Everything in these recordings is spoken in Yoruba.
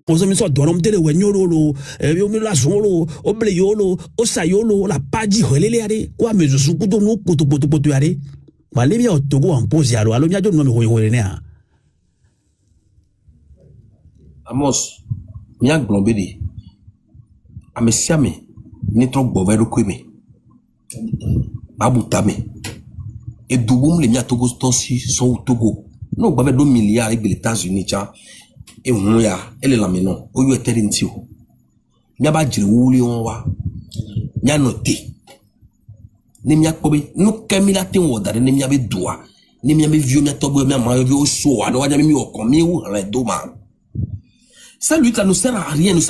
on se met sur donom tele wenyolo yo mi la zolo o bleyolo o sayolo la paji holele ade kwa mezo sukuto no poto ade wale bia otogo en pose alo alo nya jo no mi hoye ne a Amos miak blombedi amesiame ni tro gbovero kweme abutame et dubum le mia togo tonsi so togo no gbabe 2 milliards avec les États-Unis cha e hunya ele la meno o yo eternity o mia ba jire wuli on wa mia note ni mia kobe no kamila tin wodare ni mia be doa ni mia be vieux mia togo mia ma vieux so ado wa mi o komi wu la doma ça lui ça ne sert à rien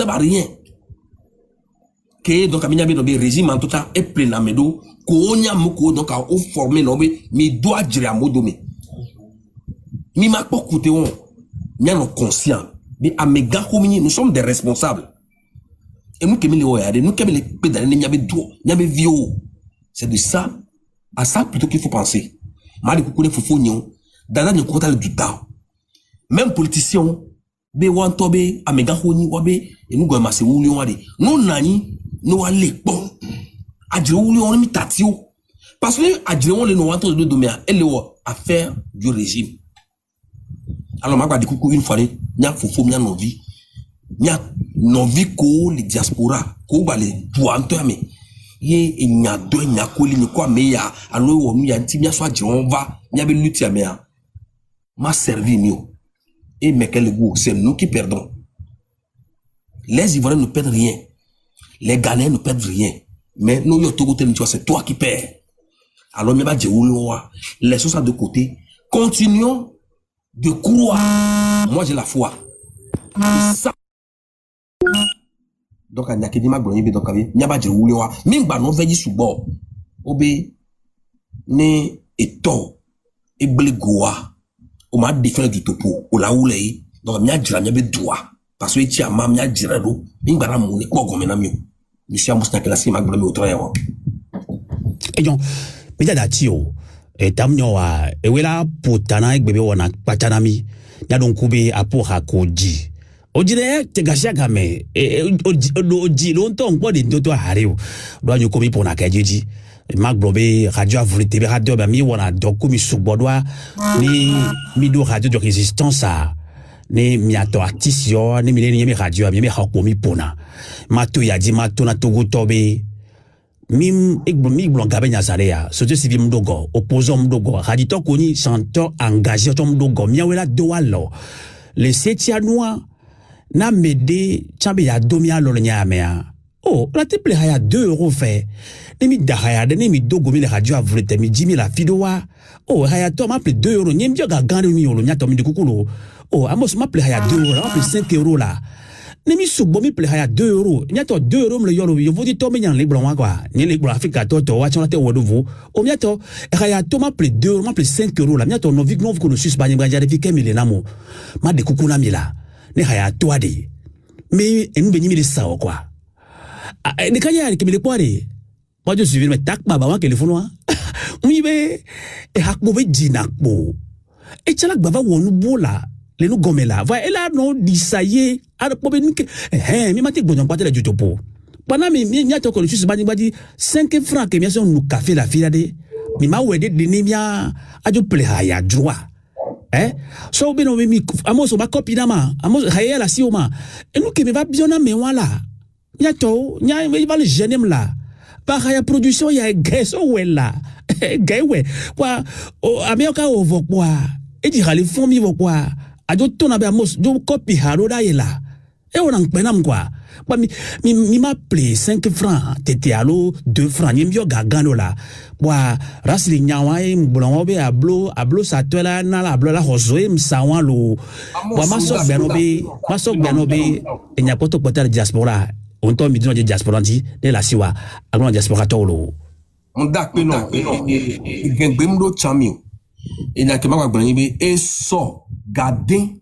que donc a minyabe no be régime en tout cas est plein na medo ko onya moko donc a o former no be mi doit dire amodo me mi ma pas coûter on mi en conscient mais à mes gars communis nous sommes des responsables et nous qui me les regarder nous qui me les pédales nyabe do nyabe vieux c'est de ça à ça plutôt qu'il faut penser mali kokune fofo nyon dana ne kota le duta même politicien be wantobe a mes gars honi wabe et nous go masé wuli on ade non nani no ale bon adire wuli on mi tatio parce que adire on le no wanto de domia elle affaire du régime alors ma gba di kuku une fois nya fofo nya novi ko les diaspora ko ba le duanto ame ye nya do nya ko li ni kwa me ya alo wo mi ya nti nya so adire on va nya be lutti ame ya ma servi mio et mais quel goût c'est nous qui perdons les Ivoiriens ne perdent rien. Les Ghanéens ne perdent rien. Mais nous, c'est toi qui perds. Alors, laissons ça de côté. Continuons de croire. Moi, j'ai la foi. Ça. Donc, il y a qui m'a donné, donc, il y a pas de rouleau. Même si on veille sous bord, obé, ne, et to, et blegoa, on m'a défendu du topo, ou la oulé, donc, il y a de droit. Parce que tu as mam ya dirado ingara mo ne ko gomena mi monsieur amusna kala si magblami otrayo ejon mi da tio e tamnyo wa e wela putana egbebe wona patana mi ya don kube apo hakoji ojire te gasha game oji lo nto npo de nto hareo do anyo komi pona kajeji magblobé radio avulité radio ba mi wona doku mi subodwa ni mi do radio de résistance a ne miato artisio ne mileni mi radio mi hakomi pona mato ya di mato na togo tobe mim blon gabe nyazarea sote civil mdogo opposant mdogo radito koni chanteur engagé to mdogo miawela doalo le setianoa na mede chambe ya domia lo nyamea oh la triple haya 2 € fait ne mi dahaya de ne mi dogo mi le radio avulete mi jimi la fidowa oh haya to ma plus 2 € nyem joga gande mi lo nyato mi de kukulo oh amos ma plus haya 2 € ma plus 5 € là ne mi subo mi plus haya 2 €. Nyato 2 € me le yolo yo vodi to me nyan le blon kwa. Ni le blon Africa to wa chona te wodovo. O nyato haya to ma plus 2 €, ma plus 5 € la. Nyato no vik no ko no susba nyanga jare fike mi le namo. Ma de kukuna mi la. Ne haya to ade. Me enu be nyimi le sa kwa. Ne kanya ke mi le kware. Moi je suis me tak baba wa téléphone wa. Oui be e hakbo be jinakbo. E chalak baba wonu bola. Le nou gomela va ela no disaye ara pobe nike mi mati gbonjon patela jutopo bana mi nyato ko lusu bani 5 francs ke mi so nu café la fila de mi ma wede de ni mia ajo ple haya droit so be no mi amos ba copy na ma amos haya la si o ma e nou ke me va biona me wala nyato nya me va le jenem la ba haya production ya geso wela gaiwe kwa o ameka ovo kwa e di hali fon mi vo kwa ajo tona be amos jo copy haro da yela e wona nkpena mkwa ba mi ma play 5 francs tete alo 2 francs nyem yo gagano la wa rasli nyawa e mbolongo be ablo satwela na la ablo la hozoe msawan lo wa masok benobe enya poto potel diaspora onto mi dino diaspora ndi de la siwa agno diaspora tolo on dak pe non gengbe mdo chamio et na ke ma gba et so Gardez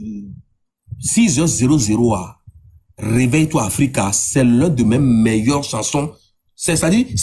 6h00 à Réveille-toi Africa, c'est l'un de mes meilleures chansons. C'est-à-dire